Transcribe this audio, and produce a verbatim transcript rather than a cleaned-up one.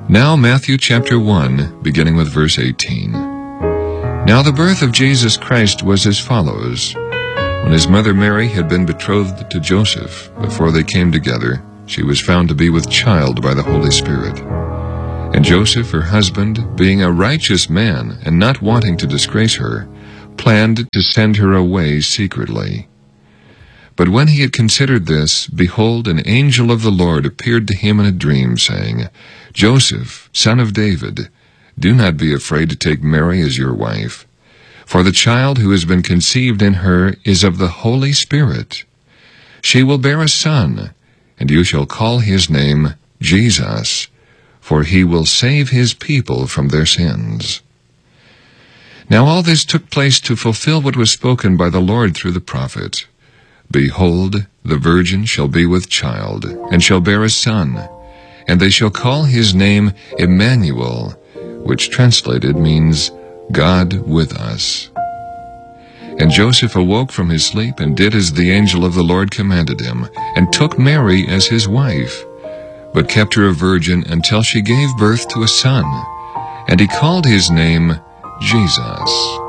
Now Matthew chapter one, beginning with verse eighteen. Now the birth of Jesus Christ was as follows. When his mother Mary had been betrothed to Joseph, before they came together, she was found to be with child by the Holy Spirit. And Joseph, her husband, being a righteous man, and not wanting to disgrace her, planned to send her away secretly. But when he had considered this, behold, an angel of the Lord appeared to him in a dream, saying, Joseph, son of David, do not be afraid to take Mary as your wife, for the child who has been conceived in her is of the Holy Spirit. She will bear a son, and you shall call his name Jesus, for he will save his people from their sins. Now all this took place to fulfill what was spoken by the Lord through the prophet. Behold, the virgin shall be with child, and shall bear a son, and they shall call his name Emmanuel, which translated means God with us. And Joseph awoke from his sleep, and did as the angel of the Lord commanded him, and took Mary as his wife, but kept her a virgin until she gave birth to a son, and he called his name Jesus.